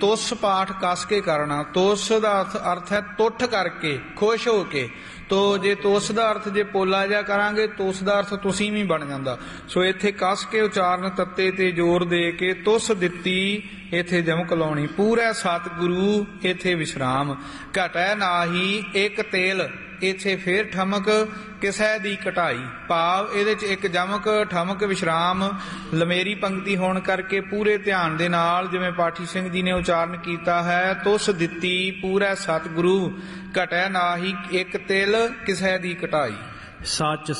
तुस पाठ कस के करना। तुस दा अर्थ है तुठ करके, खुश हो के। तो जे तुस दा अर्थ जे पोला जा करांगे, तुस दा अर्थ तुसी भी बन जांदा। सो इत्थे कस के उचारण तत्ते ते जोर दे के तुस दित्ती इत्थे जमक लाउणी। पूरे सतगुरु इत्थे विश्राम। घटै नाही एक तेल, इत्थे फिर ठमक किसै दी घटाई। भाव ਇਹਦੇ 'ਚ ਇੱਕ ਜਮਕ ਠਮਕ ਵਿਸ਼ਰਾਮ ਲਮੇਰੀ ਪੰਕਤੀ ਹੋਣ ਕਰਕੇ ਪੂਰੇ ਧਿਆਨ ਦੇ ਨਾਲ ਜਿਵੇਂ ਪਾਠੀ ਸਿੰਘ ਜੀ ਨੇ ਉਚਾਰਨ ਕੀਤਾ ਹੈ, ਤੁਸ ਦਿੱਤੀ ਪੂਰਾ ਸਤਿਗੁਰੂ, ਘਟੈ ਨਾਹੀ ਇੱਕ ਤਿਲ ਕਿਸੈ ਦੀ ਘਟਾਈ। ਸੱਚ